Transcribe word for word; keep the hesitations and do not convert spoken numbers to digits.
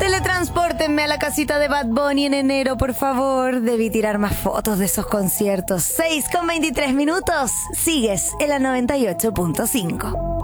Teletranspórtenme a la casita de Bad Bunny en enero, por favor. Debí tirar más fotos de esos conciertos. seis con veintitrés minutos. Sigues en la noventa y ocho punto cinco.